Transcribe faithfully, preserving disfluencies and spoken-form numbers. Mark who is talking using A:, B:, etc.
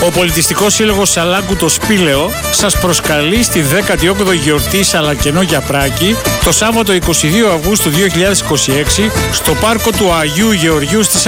A: Ο Πολιτιστικός Σύλλογος Σαλάγκου το Σπήλαιο σας προσκαλεί στη δέκατη όγδοη γιορτή Σαλακενό Γιαπράκη το Σάββατο εικοστή δεύτερη Αυγούστου δύο χιλιάδες είκοσι έξι στο πάρκο του Αγίου Γεωργίου στη